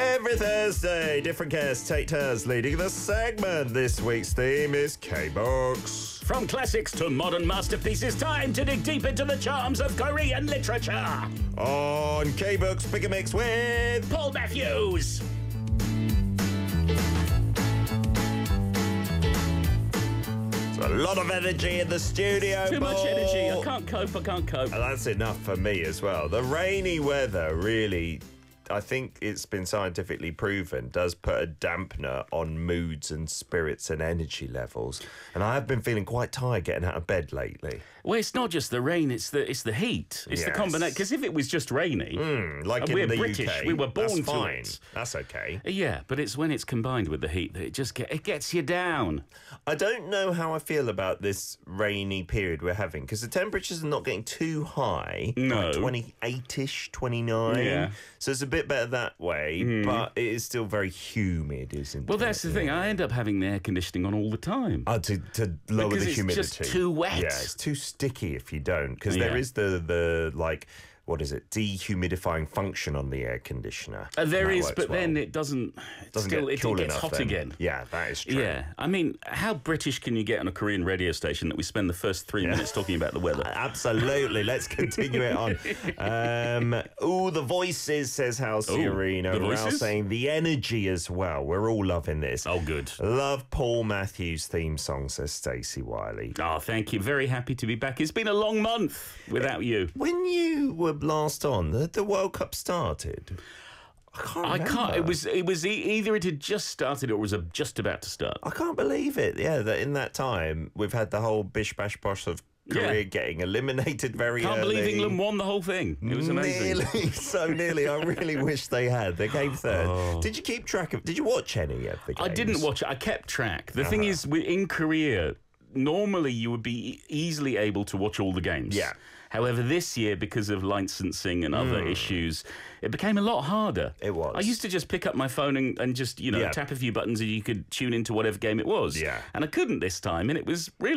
Every Thursday, different guests take turns leading the segment. This week's theme is K-Books. From classics to modern masterpieces, time to dig deep into the charms of Korean literature. On K-Books, Pick a Mix with Paul Matthews. a lot of energy in the studio. Too much energy. I can't cope. And that's enough for me as well. The rainy weather really, I think it's been scientifically proven, does put a dampener on moods and spirits and energy levels. And I have been feeling quite tired getting out of bed lately. Well, it's not just the rain, it's the heat. It's the combination. Because if it was just rainy, like we're in the British, UK, we were born that's to fine. it. That's okay. Yeah, but it's when it's combined with the heat that it gets you down. I don't know how I feel about this rainy period we're having, because the temperatures are not getting too high. No. Like 28-ish, 29. Yeah. So it's a bit better that way, but it is still very humid, isn't it? Well, that's the thing. I end up having the air conditioning on all the time. Oh, to lower Because the it's humidity. just too wet. Yeah, it's too sticky if you don't, because there Yeah. is the like, what is it, dehumidifying function on the air conditioner. There That is, works but well. then it doesn't get it cool gets enough hot then. again. Yeah, that is true. Yeah, I mean, how British can you get on a Korean radio station that we spend the first 3 minutes talking about the weather? Absolutely. Let's continue it on. The voices, says Halciorino. the We're voices? saying the energy as well. We're all loving this. Oh, good. Love Paul Matthews' theme song, says Stacey Wiley. Oh, thank you. Very happy to be back. It's been a long month without you. When you were last on, the World Cup started. I can't remember. It was either it had just started or it was just about to start. I can't believe it. Yeah, that in that time we've had the whole bish bash bosh of Korea getting eliminated very Can't early. believe England won the whole thing. It was amazing. Nearly, so nearly. I really wish they had. They came third. Did you keep track of? Did you watch any of the games? I didn't watch it. I kept track. The thing is, in Korea, normally you would be easily able to watch all the games. Yeah. However, this year, because of licensing and other issues, it became a lot harder. It was. I used to just pick up my phone and just, tap a few buttons and you could tune into whatever game it was. Yeah. And I couldn't this time, and it was really